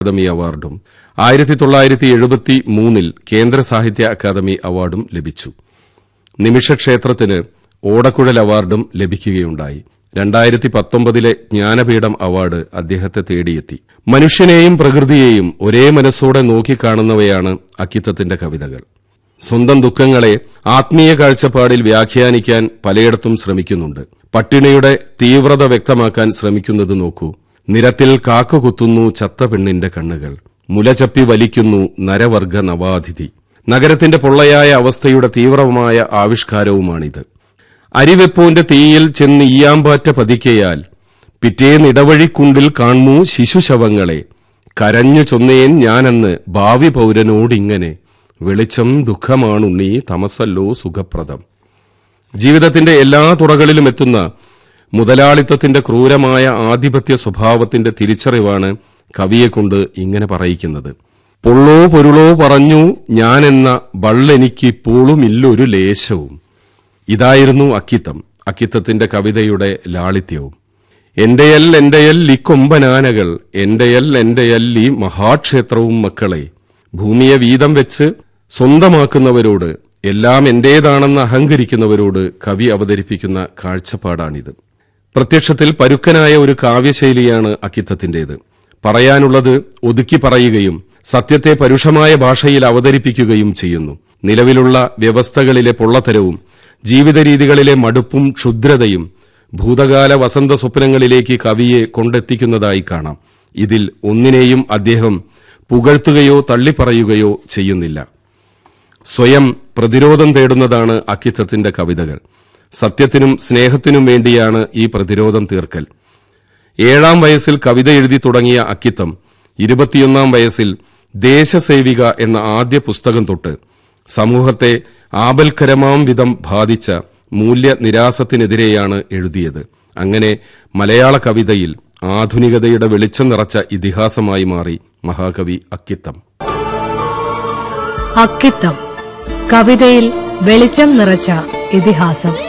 Academy അവാർഡും 1973 കേന്ദ്ര സാഹിത്യ അക്കാദമി അവാർഡും ലഭിച്ചു. നിമിഷക്ഷേത്രത്തിന് ഓടക്കുഴൽ അവാർഡും ലഭിക്കുകയുണ്ടായി. 2019 ജ്ഞാനപീഠം അവാർഡ് അദ്ദേഹത്തെ തേടിയെത്തി. മനുഷ്യനെയും പ്രകൃതിയെയും ഒരേ മനസ്സോടെ നോക്കിക്കാണുന്നവയാണ് അക്കിത്തത്തിന്റെ കവിതകൾ. സ്വന്തം ദുഃഖങ്ങളെ ആത്മീയ കാഴ്ചപ്പാടിൽ വ്യാഖ്യാനിക്കാൻ പലയിടത്തും ശ്രമിക്കുന്നുണ്ട്. പട്ടിണിയുടെ തീവ്രത വ്യക്തമാക്കാൻ ശ്രമിക്കുന്നത് നോക്കൂ. നിരത്തിൽ കാക്കുകുത്തുന്നു ചത്ത പെണ്ണിന്റെ കണ്ണുകൾ, മുലചപ്പി വലിക്കുന്നു നരവർഗ നവാതിഥി. നഗരത്തിന്റെ പൊള്ളയായ അവസ്ഥയുടെ തീവ്രമായ ആവിഷ്കാരവുമാണിത്. അരിവെപ്പോന്റെ തീയിൽ ചെന്ന് ഈയാമ്പാറ്റ പതിക്കയാൽ പിറ്റേന്നിടവഴിക്കുണ്ടിൽ കാണൂ ശിശുശവങ്ങളെ. കരഞ്ഞു ചൊന്നേൻ ഞാനെന്ന് ഭാവി പൌരനോടിങ്ങനെ, വെളിച്ചം ദുഃഖമാണുണ്ണീ തമസല്ലോ സുഖപ്രദം. ജീവിതത്തിന്റെ എല്ലാ തുറകളിലും എത്തുന്ന മുതലാളിത്തത്തിന്റെ ക്രൂരമായ ആധിപത്യ സ്വഭാവത്തിന്റെ തിരിച്ചറിവാണ് കവിയെക്കൊണ്ട് ഇങ്ങനെ പറയിക്കുന്നത്. പൊള്ളോ പൊരുളോ പറഞ്ഞു ഞാനെന്ന ബള്ളെനിക്കിപ്പോഴുമില്ലൊരു ലേശവും. ഇതായിരുന്നു അക്കിത്തം, അക്കിത്തത്തിന്റെ കവിതയുടെ ലാളിത്യവും. എന്റെയൽ ഇക്കൊമ്പനാനകൾ, എന്റെയൽ ഈ മഹാക്ഷേത്രവും മക്കളെ. ഭൂമിയെ വീതം വെച്ച് സ്വന്തമാക്കുന്നവരോട്, എല്ലാം എന്റേതാണെന്ന് അഹങ്കരിക്കുന്നവരോട് കവി അവതരിപ്പിക്കുന്ന കാഴ്ചപ്പാടാണിത്. പ്രത്യക്ഷത്തിൽ പരുക്കനായ ഒരു കാവ്യശൈലിയാണ് അക്കിത്തത്തിന്റേത്. പറയാനുള്ളത് ഒതുക്കി പറയുകയും സത്യത്തെ പരുഷമായ ഭാഷയിൽ അവതരിപ്പിക്കുകയും ചെയ്യുന്നു. നിലവിലുള്ള വ്യവസ്ഥകളിലെ പൊള്ളത്തരവും ജീവിതരീതികളിലെ മടുപ്പും ക്ഷുദ്രതയും ഭൂതകാല വസന്ത സ്വപ്നങ്ങളിലേക്ക് കവിയെ കൊണ്ടെത്തിക്കുന്നതായി കാണാം. ഇതിൽ ഒന്നിനെയും അദ്ദേഹം പുകഴ്ത്തുകയോ തള്ളിപ്പറയുകയോ ചെയ്യുന്നില്ല. സ്വയം പ്രതിരോധം തേടുന്നതാണ് അക്കിത്തത്തിന്റെ കവിതകൾ. സത്യത്തിനും സ്നേഹത്തിനും വേണ്ടിയാണ് ഈ പ്രതിരോധം തീർക്കൽ. 7-ാം വയസ്സിൽ കവിത എഴുതി തുടങ്ങിയ അക്കിത്തം 21-ാം വയസ്സിൽ ദേശസേവിക എന്ന ആദ്യ പുസ്തകം തൊട്ട് സമൂഹത്തെ ആപൽക്കരമാം വിധം ബാധിച്ച മൂല്യനിരാസത്തിനെതിരെയാണ് എഴുതിയത്. അങ്ങനെ മലയാള കവിതയിൽ ആധുനികതയുടെ വെളിച്ചം നിറച്ച ഇതിഹാസമായി മാറി മഹാകവി അക്കിത്തം. അക്കിത്തം, കവിതയിൽ വെളിച്ചം നിറച്ച ഇതിഹാസം.